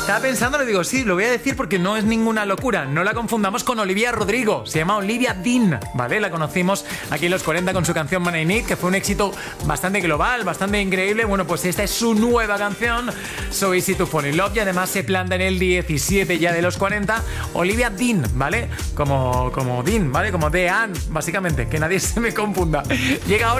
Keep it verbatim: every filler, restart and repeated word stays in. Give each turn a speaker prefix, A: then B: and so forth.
A: Estaba pensando, le digo, sí, lo voy a decir porque no es ninguna locura. No la confundamos con Olivia Rodrigo. Se llama Olivia Dean, ¿vale? La conocimos aquí en los cuarenta con su canción Man I Need, que fue un éxito bastante global, bastante increíble. Bueno, pues esta es su nueva canción, So Easy to Fall in Love, y además se planta en el diecisiete ya de los cuarenta. Olivia Dean, ¿vale? Como, como Dean, ¿vale? Como Dean, básicamente, que nadie se me confunda. Llega ahora